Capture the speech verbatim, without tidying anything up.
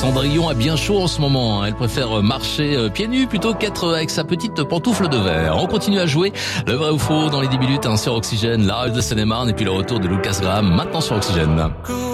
Cendrillon a bien chaud en ce moment. Elle préfère marcher pieds nus plutôt qu'être avec sa petite pantoufle de verre. On continue à jouer le vrai ou faux dans les dix minutes hein, sur Oxygène, la radio de Seine-et-Marne et puis le retour de Lucas Graham maintenant sur Oxygène.